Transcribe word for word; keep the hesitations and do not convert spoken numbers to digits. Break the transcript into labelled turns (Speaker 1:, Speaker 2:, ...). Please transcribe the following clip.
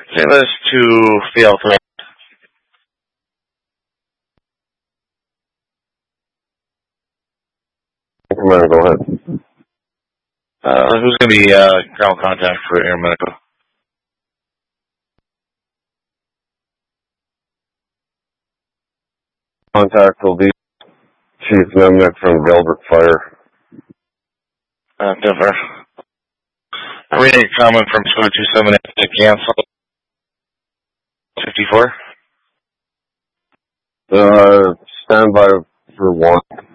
Speaker 1: Say this to V L three.
Speaker 2: Commander, go ahead.
Speaker 1: Uh, who's going to be uh, ground contact for Air Medical?
Speaker 2: Contact will be Chief Nemnick from Gilbert Fire.
Speaker 1: Uh, Denver. I'm reading a comment from two two seven to cancel. fifty-four.
Speaker 2: Uh, stand by for one.